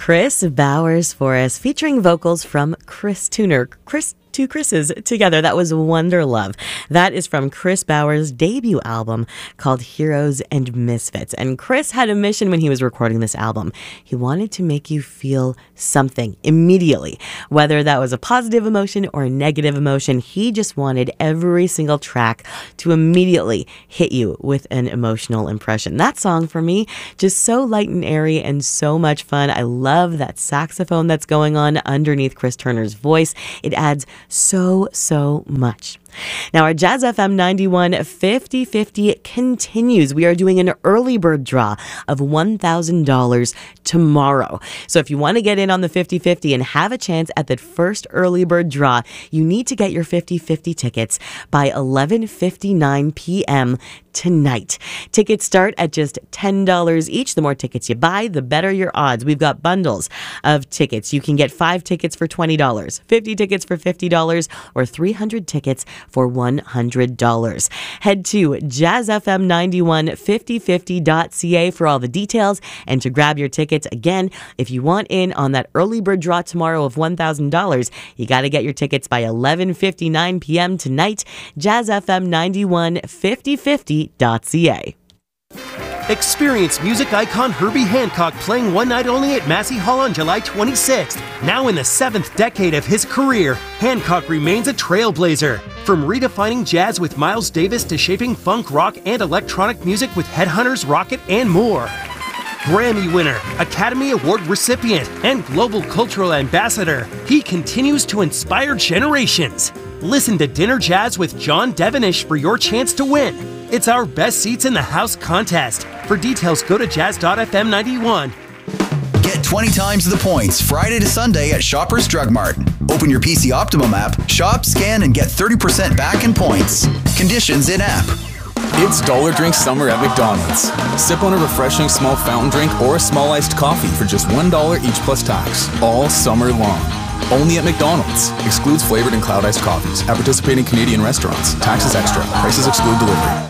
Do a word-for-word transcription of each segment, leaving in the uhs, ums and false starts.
Chris Bowers for us, featuring vocals from Chris Tuner. Chris Two Chris's together. That was Wonder Love. That is from Chris Bowers' debut album called Heroes and Misfits. And Chris had a mission when he was recording this album. He wanted to make you feel something immediately, whether that was a positive emotion or a negative emotion. He just wanted every single track to immediately hit you with an emotional impression. That song for me, just so light and airy and so much fun. I love that saxophone that's going on underneath Chris Turner's voice. It adds so, so much. Now, our Jazz F M ninety-one fifty fifty continues. We are doing an early bird draw of one thousand dollars tomorrow. So if you want to get in on the fifty fifty and have a chance at that first early bird draw, you need to get your fifty fifty tickets by eleven fifty-nine p.m. tonight. Tickets start at just ten dollars each. The more tickets you buy, the better your odds. We've got bundles of tickets. You can get five tickets for twenty dollars, fifty tickets for fifty dollars, or three hundred tickets for one hundred dollars. Head to jazz f m ninety-one fifty fifty dot c a for all the details and to grab your tickets. Again, if you want in on that early bird draw tomorrow of one thousand dollars, you got to get your tickets by eleven fifty-nine p.m. tonight. jazz f m ninety-one fifty fifty dot c a. Experience music icon Herbie Hancock playing one night only at Massey Hall on July twenty-sixth. Now in the seventh decade of his career, Hancock remains a trailblazer. From redefining jazz with Miles Davis to shaping funk, rock, and electronic music with Headhunters, Rocket, and more. Grammy winner, Academy Award recipient, and global cultural ambassador, he continues to inspire generations. Listen to Dinner Jazz with John Devenish for your chance to win. It's our Best Seats in the House contest. For details, go to jazz dot f m ninety-one. Get twenty times the points Friday to Sunday at Shoppers Drug Mart. Open your P C Optimum app, shop, scan, and get thirty percent back in points. Conditions in-app. It's Dollar Drink Summer at McDonald's. Sip on a refreshing small fountain drink or a small iced coffee for just one dollar each plus tax, all summer long. Only at McDonald's. Excludes flavored and cloud iced coffees. At participating Canadian restaurants. Taxes extra. Prices exclude delivery.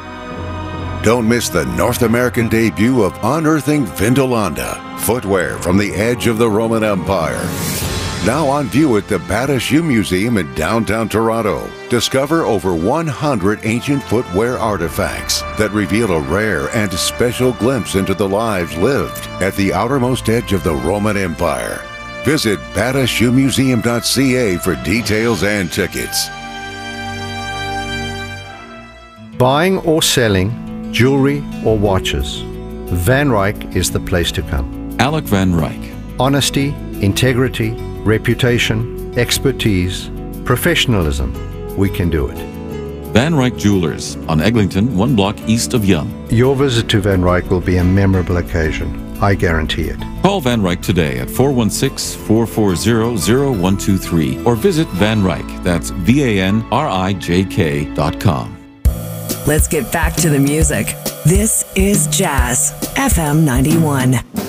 Don't miss the North American debut of Unearthing Vindolanda, footwear from the edge of the Roman Empire. Now on view at the Bata Shoe Museum in downtown Toronto. Discover over one hundred ancient footwear artifacts that reveal a rare and special glimpse into the lives lived at the outermost edge of the Roman Empire. Visit bata shoe museum dot c a for details and tickets. Buying or selling jewelry or watches, Van Ryck is the place to come. Alec Van Ryck. Honesty, integrity, reputation, expertise, professionalism. We can do it. Van Ryck Jewelers on Eglinton, one block east of Yonge. Your visit to Van Ryck will be a memorable occasion. I guarantee it. Call Van Ryck today at four one six, four four zero, zero one two three or visit Van Ryck, that's V A N R I J K dot com. Let's get back to the music. This is Jazz F M ninety-one.